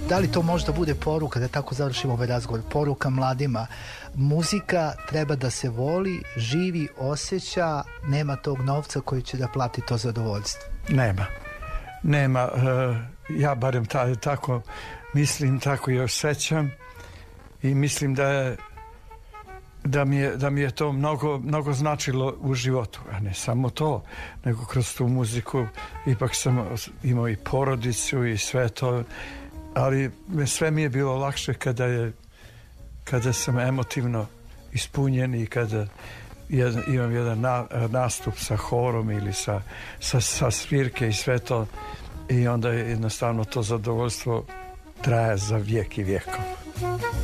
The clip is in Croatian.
da li to možda bude poruka, da tako završimo ovaj razgovor, poruka mladima? Muzika treba da se voli, živi, osjeća, nema tog novca koji će da plati to zadovoljstvo. Nema. Ja barem tako mislim, tako i osjećam i mislim da mi je to mnogo značilo u životu, a ne samo to, nego kroz tu muziku ipak sam imao i porodicu i sve to, ali sve mi je bilo lakše kada sam emotivno ispunjen i kada imam jedan nastup sa horom ili sa svirke i sve to, i onda jednostavno to zadovoljstvo traje za vijek i vijekov.